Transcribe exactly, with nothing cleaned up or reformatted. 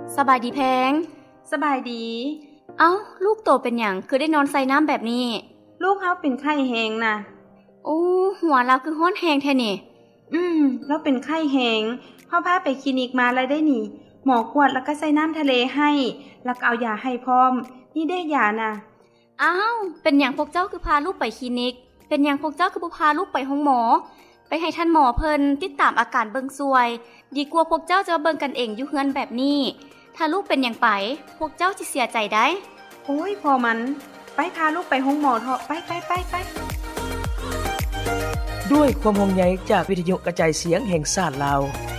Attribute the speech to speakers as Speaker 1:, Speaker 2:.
Speaker 1: สบายดีแพง
Speaker 2: สบายดี
Speaker 1: เอ้าลูกโตเป็นหยังคือได้นอนใส่น้ำแบบนี้
Speaker 2: ลูกเฮาเป็นไข้แฮงน่ะ
Speaker 1: โอ้หัวเราคือฮ้อนแฮงแท้นี่
Speaker 2: อืมแล้วเป็นไข้แฮงเฮาพาไปคลินิกมาแล้วได้นี่หมอกวดแล้วก็ใส่น้ำทะเลให้แล้วก็เอายาให้พร้อมนี่ได้ยาน่ะ
Speaker 1: อ้าวเป็นหยังพวกเจ้าคือพาลูกไปคลินิกเป็นหยังพวกเจ้าคือบ่พาลูกไปห้องหมอไปให้ท่านหมอเพิ่นติดตามอาการเบิ่งซวยดีกว่าพวกเจ้าจะเบิ่งกันเองอยู่เฮือนแบบนี้ถ้าลูกเป็นหยังไปพวกเจ้าสิเสียใจได้
Speaker 2: โอ้ยพอมันไปพาลูกไปห้องหมอเถอะไปไปไปไป
Speaker 3: ด้วยความห่วงใยจากวิทยุกระจายเสียงแห่งชาติลาว